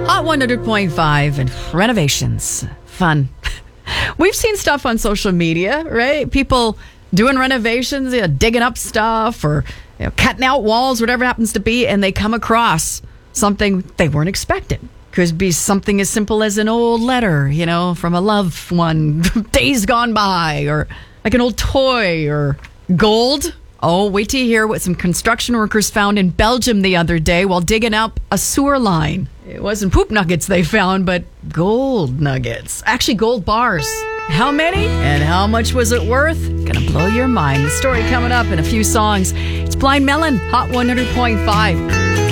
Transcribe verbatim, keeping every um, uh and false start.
Hot one hundred point five and renovations. Fun. We've seen stuff on social media, right? People doing renovations, you know, digging up stuff or you know, cutting out walls, whatever it happens to be, and they come across something they weren't expecting. Could be something as simple as an old letter, you know, from a loved one, days gone by, or like an old toy, or gold. Oh, wait till you hear what some construction workers found in Belgium the other day while digging up a sewer line. It wasn't poop nuggets they found, but gold nuggets. Actually, gold bars. How many? And how much was it worth? Gonna blow your mind. The story coming up in a few songs. It's Blind Melon, Hot one hundred point five.